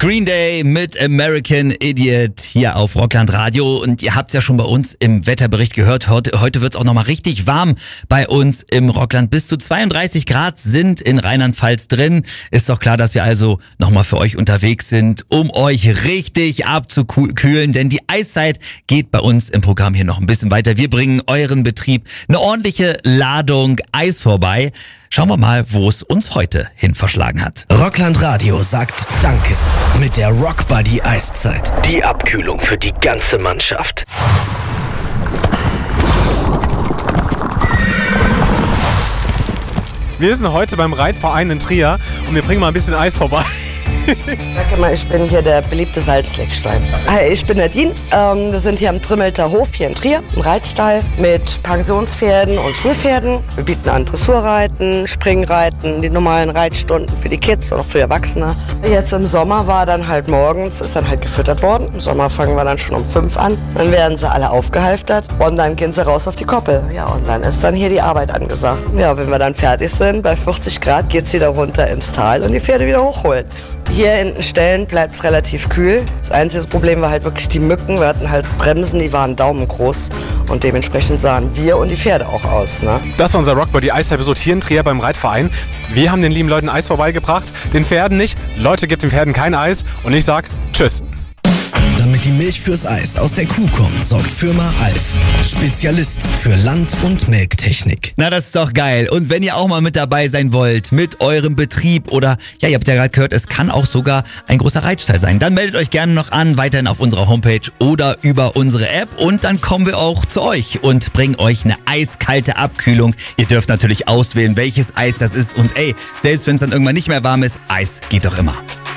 Green Day mit American Idiot hier auf Rockland Radio. Und ihr habt es ja schon bei uns im Wetterbericht gehört. Heute wird es auch nochmal richtig warm bei uns im Rockland. Bis zu 32 Grad sind in Rheinland-Pfalz drin. Ist doch klar, dass wir also nochmal für euch unterwegs sind, um euch richtig abzukühlen. Denn die Eiszeit geht bei uns im Programm hier noch ein bisschen weiter. Wir bringen euren Betrieb eine ordentliche Ladung Eis vorbei. Schauen wir mal, wo es uns heute hin verschlagen hat. Rockland Radio sagt Danke mit der Rockbuddy Eiszeit. Die Abkühlung für die ganze Mannschaft. Wir sind heute beim Reitverein in Trier und wir bringen mal ein bisschen Eis vorbei. Sag mal, ich bin hier der beliebte Salzleckstein. Hi, ich bin Nadine. Wir sind hier am Trümmelter Hof hier in Trier, ein Reitstall mit Pensionspferden und Schulpferden. Wir bieten an Dressurreiten, Springreiten, die normalen Reitstunden für die Kids und auch für Erwachsene. Jetzt im Sommer war dann halt morgens, ist dann halt gefüttert worden. Im Sommer fangen wir dann schon um 5 an. Dann werden sie alle aufgehalftert und dann gehen sie raus auf die Koppel. Ja, und dann ist dann hier die Arbeit angesagt. Ja, wenn wir dann fertig sind, bei 40 Grad geht's wieder runter ins Tal und die Pferde wieder hochholen. Hier in den Ställen bleibt es relativ kühl. Das einzige Problem war halt wirklich die Mücken. Wir hatten halt Bremsen, die waren daumengroß. Und dementsprechend sahen wir und die Pferde auch aus. Ne? Das war unser Rockbuddy Eisepisode hier in Trier beim Reitverein. Wir haben den lieben Leuten Eis vorbeigebracht, den Pferden nicht. Leute, gibt den Pferden kein Eis. Und ich sag Tschüss. Damit die Milch fürs Eis aus der Kuh kommt, sorgt Firma Alf. Spezialist für Land- und Melktechnik. Na, das ist doch geil. Und wenn ihr auch mal mit dabei sein wollt, mit eurem Betrieb oder, ja, ihr habt ja gerade gehört, es kann auch sogar ein großer Reitstall sein, dann meldet euch gerne noch an, weiterhin auf unserer Homepage oder über unsere App und dann kommen wir auch zu euch und bringen euch eine eiskalte Abkühlung. Ihr dürft natürlich auswählen, welches Eis das ist und ey, selbst wenn es dann irgendwann nicht mehr warm ist, Eis geht doch immer.